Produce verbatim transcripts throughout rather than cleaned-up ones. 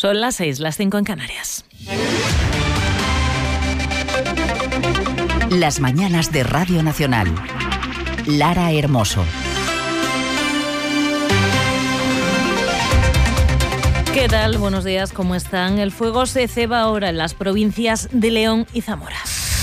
Son las seis, las cinco en Canarias. Las mañanas de Radio Nacional. Lara Hermoso. ¿Qué tal? Buenos días, ¿cómo están? El fuego se ceba ahora en las provincias de León y Zamora.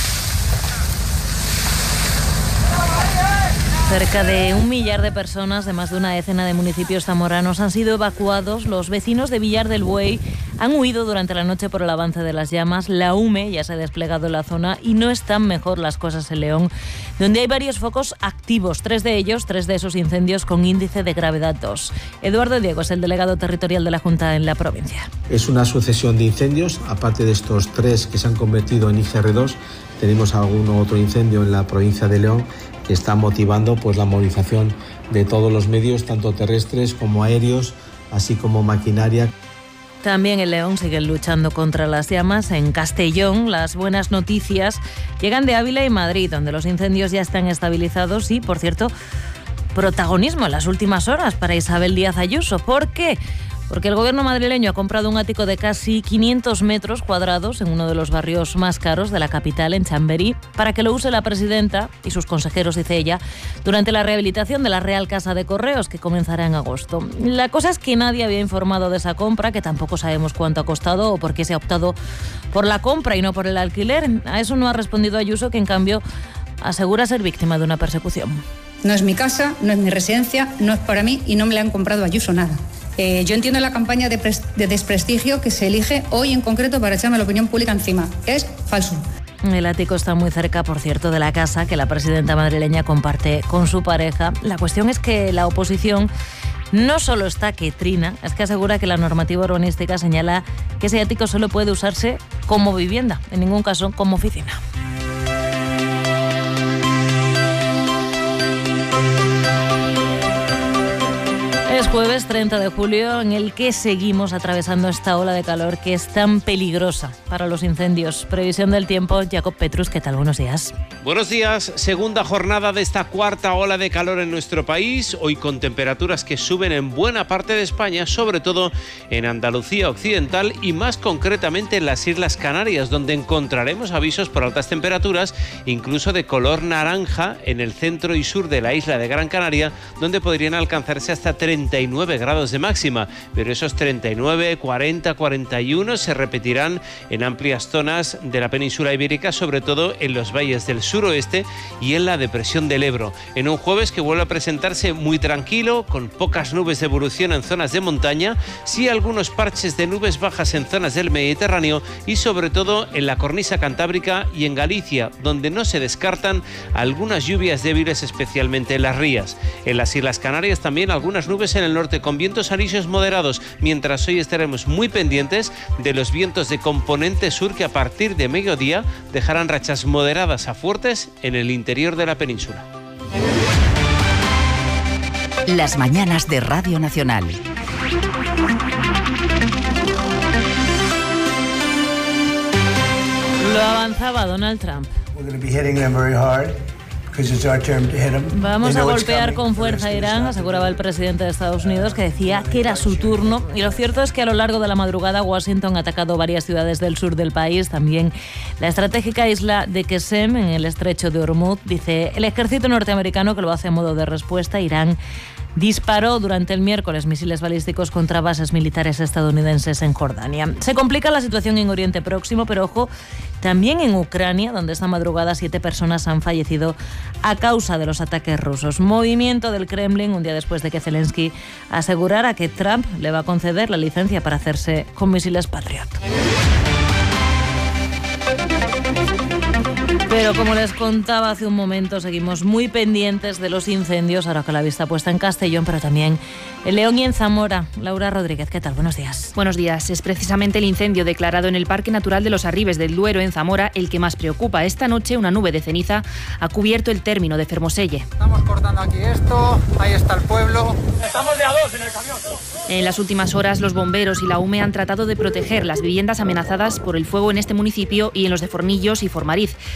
Cerca de un millar de personas de más de una decena de municipios zamoranos han sido evacuados. Los vecinos de Villar del Buey han huido durante la noche por el avance de las llamas. La U M E ya se ha desplegado en la zona y no están mejor las cosas en León, donde hay varios focos activos, tres de ellos, tres de esos incendios con índice de gravedad dos. Eduardo Diego es el delegado territorial de la Junta en la provincia. Es una sucesión de incendios, aparte de estos tres que se han convertido en I G R dos, tenemos algún otro incendio en la provincia de León que está motivando pues la movilización de todos los medios, tanto terrestres como aéreos, así como maquinaria. También en León siguen luchando contra las llamas. En Castellón, las buenas noticias llegan de Ávila y Madrid, donde los incendios ya están estabilizados y, por cierto, protagonismo en las últimas horas para Isabel Díaz Ayuso. ¿Por qué? Porque el gobierno madrileño ha comprado un ático de casi quinientos metros cuadrados en uno de los barrios más caros de la capital, en Chamberí, para que lo use la presidenta y sus consejeros, dice ella, durante la rehabilitación de la Real Casa de Correos, que comenzará en agosto. La cosa es que nadie había informado de esa compra, que tampoco sabemos cuánto ha costado o por qué se ha optado por la compra y no por el alquiler. A eso no ha respondido Ayuso, que en cambio asegura ser víctima de una persecución. No es mi casa, no es mi residencia, no es para mí y no me le han comprado a Ayuso nada. Eh, yo entiendo la campaña de, pres- de desprestigio que se elige hoy en concreto para echarme la opinión pública encima. Es falso. El ático está muy cerca, por cierto, de la casa que la presidenta madrileña comparte con su pareja. La cuestión es que la oposición no solo está que trina, es que asegura que la normativa urbanística señala que ese ático solo puede usarse como vivienda, en ningún caso como oficina. Es jueves treinta de julio en el que seguimos atravesando esta ola de calor que es tan peligrosa para los incendios. Previsión del tiempo, Jacob Petrus, ¿qué tal? Buenos días. Buenos días. Segunda jornada de esta cuarta ola de calor en nuestro país, hoy con temperaturas que suben en buena parte de España, sobre todo en Andalucía Occidental y más concretamente en las Islas Canarias, donde encontraremos avisos por altas temperaturas, incluso de color naranja en el centro y sur de la isla de Gran Canaria, donde podrían alcanzarse hasta treinta y nueve grados de máxima, pero esos treinta y nueve, cuarenta, cuarenta y uno se repetirán en amplias zonas de la península ibérica, sobre todo en los valles del suroeste y en la depresión del Ebro. En un jueves que vuelve a presentarse muy tranquilo, con pocas nubes de evolución en zonas de montaña, sí algunos parches de nubes bajas en zonas del Mediterráneo y sobre todo en la cornisa cantábrica y en Galicia, donde no se descartan algunas lluvias débiles, especialmente en las rías. En las Islas Canarias también algunas nubes en el norte con vientos alisios moderados, mientras hoy estaremos muy pendientes de los vientos de componente sur que a partir de mediodía dejarán rachas moderadas a fuertes en el interior de la península. Las mañanas de Radio Nacional. Lo avanzaba Donald Trump. Vamos a golpear con fuerza a Irán, aseguraba el presidente de Estados Unidos, que decía que era su turno. Y lo cierto es que a lo largo de la madrugada Washington ha atacado varias ciudades del sur del país, también la estratégica isla de Qesem en el estrecho de Hormuz. Dice el ejército norteamericano que lo hace a modo de respuesta. Irán disparó durante el miércoles misiles balísticos contra bases militares estadounidenses en Jordania. Se complica la situación en Oriente Próximo, pero ojo, también en Ucrania, donde esta madrugada siete personas han fallecido a causa de los ataques rusos. Movimiento del Kremlin un día después de que Zelensky asegurara que Trump le va a conceder la licencia para hacerse con misiles Patriot. Pero como les contaba hace un momento, seguimos muy pendientes de los incendios, ahora que la vista puesta en Castellón, pero también en León y en Zamora. Laura Rodríguez, ¿qué tal? Buenos días. Buenos días. Es precisamente el incendio declarado en el Parque Natural de los Arribes del Duero, en Zamora, el que más preocupa. Esta noche una nube de ceniza ha cubierto el término de Fermoselle. Estamos cortando aquí esto, ahí está el pueblo. Estamos de a dos en el camión. En las últimas horas, los bomberos y la U M E han tratado de proteger las viviendas amenazadas por el fuego en este municipio y en los de Fornillos y Formariz. catorce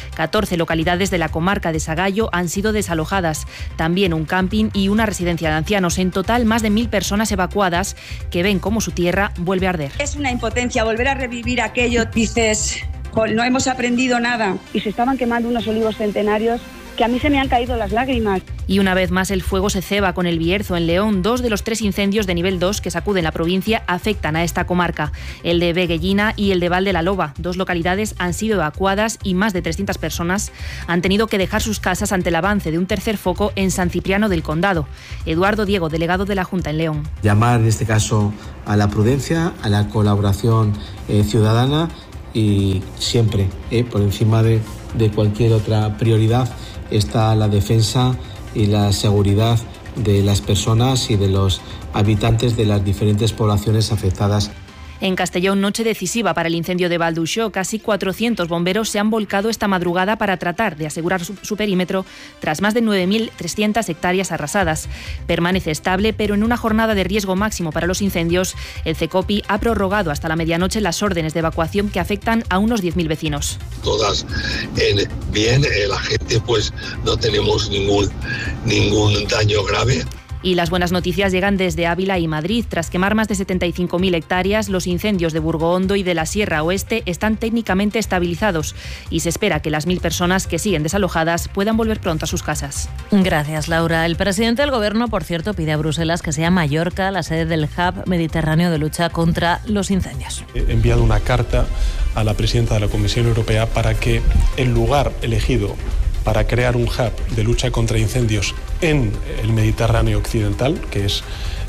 catorce localidades de la comarca de Sagallo han sido desalojadas. También un camping y una residencia de ancianos. En total, más de mil personas evacuadas que ven cómo su tierra vuelve a arder. Es una impotencia volver a revivir aquello. Dices, no hemos aprendido nada. Y se estaban quemando unos olivos centenarios que a mí se me han caído las lágrimas. Y una vez más el fuego se ceba con el Bierzo en León. Dos de los tres incendios de nivel dos que sacuden la provincia afectan a esta comarca. El de Veguellina y el de Val de la Loba. Dos localidades han sido evacuadas y más de trescientas personas han tenido que dejar sus casas ante el avance de un tercer foco en San Cipriano del Condado. Eduardo Diego, delegado de la Junta en León. Llamar en este caso a la prudencia, a la colaboración eh, ciudadana y siempre eh, por encima de, de cualquier otra prioridad está la defensa y la seguridad de las personas y de los habitantes de las diferentes poblaciones afectadas. En Castellón, noche decisiva para el incendio de Valduxó. Casi cuatrocientos bomberos se han volcado esta madrugada para tratar de asegurar su, su perímetro tras más de nueve mil trescientas hectáreas arrasadas. Permanece estable, pero en una jornada de riesgo máximo para los incendios, el CECOPI ha prorrogado hasta la medianoche las órdenes de evacuación que afectan a unos diez mil vecinos. Todas en bien, eh, la gente pues no tenemos ningún, ningún daño grave. Y las buenas noticias llegan desde Ávila y Madrid. Tras quemar más de setenta y cinco mil hectáreas, los incendios de Burgohondo y de la Sierra Oeste están técnicamente estabilizados y se espera que las mil personas que siguen desalojadas puedan volver pronto a sus casas. Gracias, Laura. El presidente del Gobierno, por cierto, pide a Bruselas que sea Mallorca la sede del Hub Mediterráneo de lucha contra los incendios. He enviado una carta a la presidenta de la Comisión Europea para que el lugar elegido para crear un hub de lucha contra incendios en el Mediterráneo occidental, que es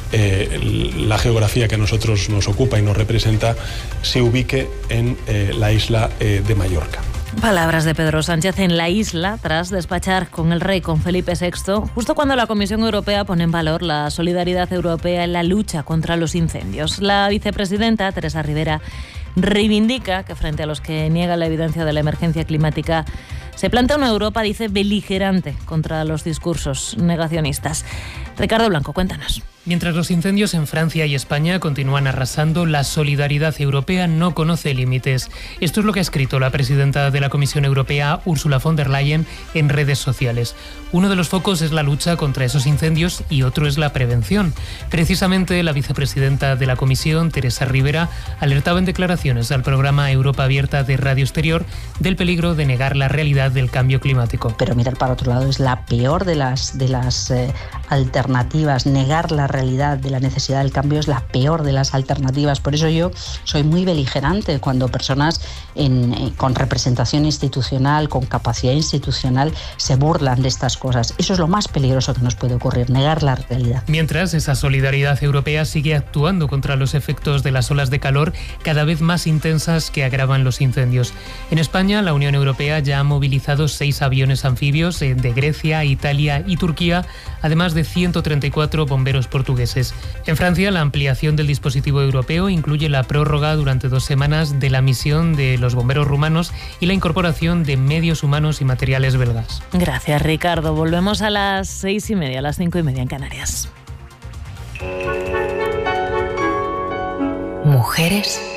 eh, la geografía que a nosotros nos ocupa y nos representa, se ubique en eh, la isla eh, de Mallorca. Palabras de Pedro Sánchez en la isla tras despachar con el rey, con Felipe sexto, justo cuando la Comisión Europea pone en valor la solidaridad europea en la lucha contra los incendios. La vicepresidenta, Teresa Rivera, reivindica que frente a los que niegan la evidencia de la emergencia climática se plantea una Europa, dice, beligerante contra los discursos negacionistas. Ricardo Blanco, cuéntanos. Mientras los incendios en Francia y España continúan arrasando, la solidaridad europea no conoce límites. Esto es lo que ha escrito la presidenta de la Comisión Europea, Ursula von der Leyen, en redes sociales. Uno de los focos es la lucha contra esos incendios y otro es la prevención. Precisamente la vicepresidenta de la Comisión, Teresa Rivera, alertaba en declaraciones al programa Europa Abierta de Radio Exterior del peligro de negar la realidad del cambio climático. Pero mirar para otro lado es la peor de las, de las eh, alternativas. Negar la realidad de la necesidad del cambio es la peor de las alternativas. Por eso yo soy muy beligerante cuando personas en, eh, con representación institucional, con capacidad institucional, se burlan de estas cosas. Eso es lo más peligroso que nos puede ocurrir, negar la realidad. Mientras, esa solidaridad europea sigue actuando contra los efectos de las olas de calor cada vez más intensas que agravan los incendios. En España, la Unión Europea ya ha movilizado seis aviones anfibios de Grecia, Italia y Turquía, además de ciento treinta y cuatro bomberos portugueses. En Francia, la ampliación del dispositivo europeo incluye la prórroga durante dos semanas de la misión de los bomberos rumanos y la incorporación de medios humanos y materiales belgas. Gracias, Ricardo. Volvemos a las seis y media, a las cinco y media en Canarias. Mujeres